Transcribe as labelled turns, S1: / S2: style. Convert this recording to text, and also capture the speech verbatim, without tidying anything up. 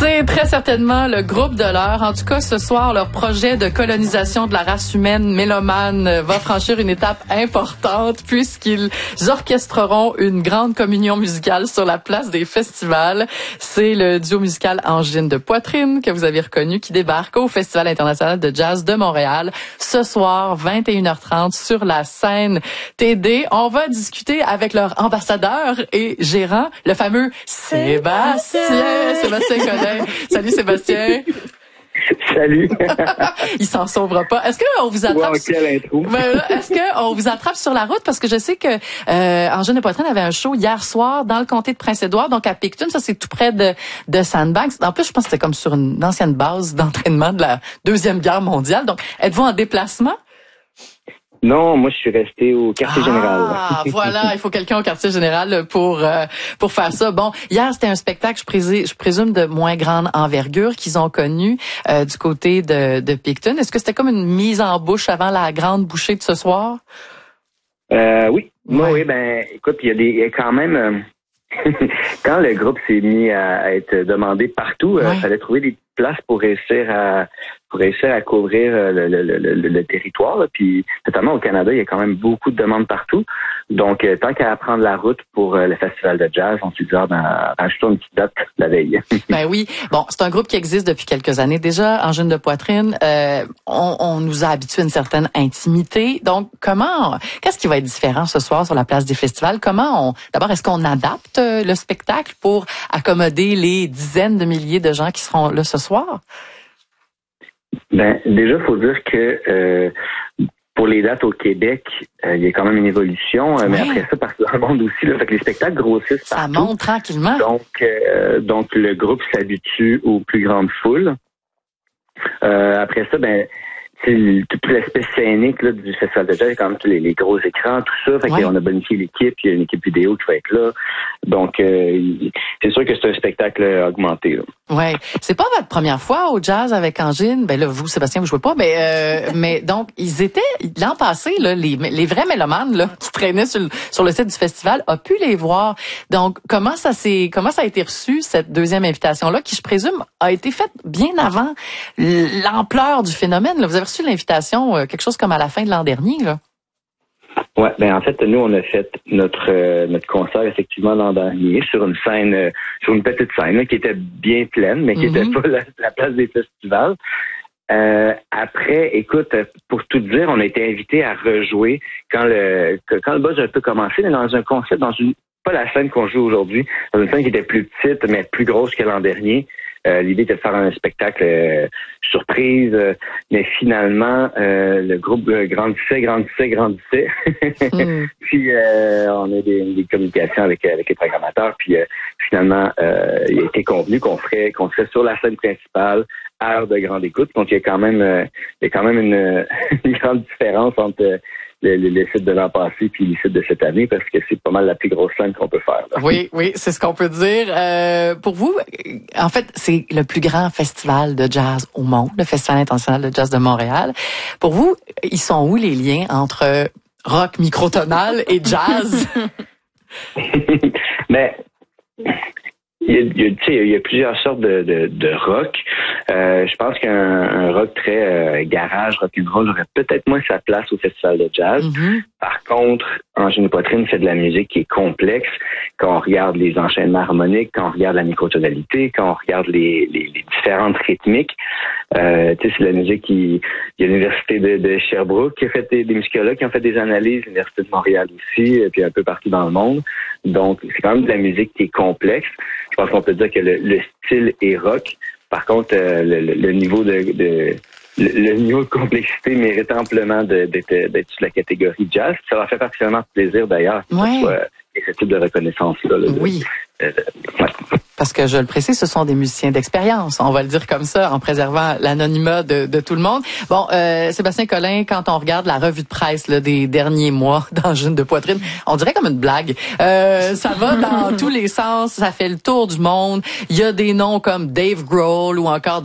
S1: C'est très certainement le groupe de l'heure. En tout cas, ce soir, leur projet de colonisation de la race humaine mélomane va franchir une étape importante puisqu'ils orchestreront une grande communion musicale sur la place des festivals. C'est le duo musical Angine de Poitrine que vous avez reconnu qui débarque au Festival international de jazz de Montréal ce soir, vingt et une heures trente sur la scène T D. On va discuter avec leur ambassadeur et gérant, le fameux Sébastien. Sébastien Collin. Salut Sébastien.
S2: Salut.
S1: Il s'en sauvera pas. Est-ce qu'on vous attrape?
S2: Wow, quelle intro.
S1: Ben, est-ce qu'on vous attrape sur la route? Parce que je sais que euh, Angine de Poitrine avait un show hier soir dans le comté de Prince-Édouard, donc à Picton. Ça, c'est tout près de, de Sandbanks. En plus, je pense que c'était comme sur une ancienne base d'entraînement de la Deuxième Guerre mondiale. Donc, êtes-vous en déplacement?
S2: Non, moi je suis resté au quartier
S1: ah,
S2: général.
S1: Ah, voilà, il faut quelqu'un au quartier général pour euh, pour faire ça. Bon, hier c'était un spectacle, je présume, je présume de moins grande envergure qu'ils ont connu euh, du côté de, de Picton. Est-ce que c'était comme une mise en bouche avant la grande bouchée de ce soir?
S2: Euh, oui, moi
S1: ouais.
S2: oui, ben écoute, il y a des, il y a quand même euh, quand le groupe s'est mis à, à être demandé partout, il ouais. euh, fallait trouver des places pour réussir à pour réussir à couvrir le, le, le, le, le territoire. Là. Puis, notamment au Canada, il y a quand même beaucoup de demandes partout. Donc, euh, tant qu'à prendre la route pour euh, le festival de jazz, on s'est dit, ah, ben, rajoutons une petite date la veille.
S1: Ben oui. Bon, c'est un groupe qui existe depuis quelques années déjà, Angine de Poitrine. Euh, on, on nous a habitué à une certaine intimité. Donc, comment, qu'est-ce qui va être différent ce soir sur la place des festivals? Comment on, d'abord, est-ce qu'on adapte le spectacle pour accommoder les dizaines de milliers de gens qui seront là ce soir?
S2: Ben, déjà, faut dire que euh, pour les dates au Québec, euh, il y a quand même une évolution, euh, mais
S1: oui.
S2: après ça, partout dans le monde aussi, là, fait que les spectacles grossissent partout.
S1: Ça monte tranquillement.
S2: Donc, euh, donc le groupe s'habitue aux plus grandes foules. Euh, après ça, ben, tout l'aspect scénique là, du festival de jazz, comme tous les, les gros écrans, tout ça. Fait ouais. qu'on a bonifié l'équipe, il y a une équipe vidéo qui va être là. Donc, euh, c'est sûr que c'est un spectacle augmenté.
S1: Oui. C'est pas votre première fois au jazz avec Angine. Ben là, vous, Sébastien, vous jouez pas, mais euh, mais donc, ils étaient, l'an passé, là, les, les vrais mélomanes là, qui traînaient sur le, sur le site du festival, a pu les voir. Donc, comment ça s'est, comment ça a été reçu, cette deuxième invitation-là, qui, je présume, a été faite bien avant l'ampleur du phénomène, là. Vous avez reçu l'invitation euh, quelque chose comme à la fin de l'an dernier, là.
S2: Ouais, ben en fait, nous, on a fait notre euh, notre concert effectivement l'an dernier sur une scène, euh, sur une petite scène là, qui était bien pleine, mais qui n'était mm-hmm. pas la, la place des festivals. Euh, après, écoute, pour tout dire, on a été invités à rejouer quand le quand le buzz a un peu commencé, mais dans un concept, dans une pas la scène qu'on joue aujourd'hui, dans une scène qui était plus petite, mais plus grosse que l'an dernier. Euh, l'idée était de faire un spectacle euh, surprise, euh, mais finalement, euh, le groupe euh, grandissait, grandissait, grandissait. mm. Puis, euh, on a des, des communications avec, avec les programmateurs. Puis, euh, finalement, euh, il a été convenu qu'on ferait, qu'on serait sur la scène principale, heure de grande écoute. Donc, il y a quand même, euh, il y a quand même une, une grande différence entre euh, Le, le, le site de l'an passé puis le site de cette année parce que c'est pas mal la plus grosse scène qu'on peut faire. Là.
S1: Oui, oui, c'est ce qu'on peut dire. Euh, pour vous, en fait, c'est le plus grand festival de jazz au monde, le Festival international de jazz de Montréal. Pour vous, ils sont où les liens entre rock microtonal et jazz?
S2: Mais il y a, il y a, tu sais, il y a plusieurs sortes de, de, de rock. Euh, je pense qu'un un rock très euh, garage, rock'n'roll aurait peut-être moins sa place au festival de jazz. Mm-hmm. Par contre, Angine de Poitrine fait de la musique qui est complexe. Quand on regarde les enchaînements harmoniques, quand on regarde la microtonalité, quand on regarde les, les, les différentes rythmiques, euh, tu sais, c'est de la musique qui... Il y a l'université de, de Sherbrooke qui a fait des, des musicologues qui ont fait des analyses, l'université de Montréal aussi, et puis un peu partout dans le monde. Donc, c'est quand même de la musique qui est complexe. Je pense qu'on peut dire que le, le style est rock. Par contre, euh, le, le niveau de, de le, le niveau de complexité mérite amplement de, d'être, d'être sur la catégorie jazz. Ça va faire particulièrement plaisir d'ailleurs que
S1: ouais.
S2: ce soit ce type de reconnaissance-là. Là,
S1: oui.
S2: De, de, de, ouais.
S1: Parce que, je le précise, ce sont des musiciens d'expérience. On va le dire comme ça, en préservant l'anonymat de, de tout le monde. Bon, euh, Sébastien Collin, quand on regarde la revue de presse là, des derniers mois d'Angine de Poitrine, on dirait comme une blague. Euh, ça va dans tous les sens, ça fait le tour du monde. Il y a des noms comme Dave Grohl ou encore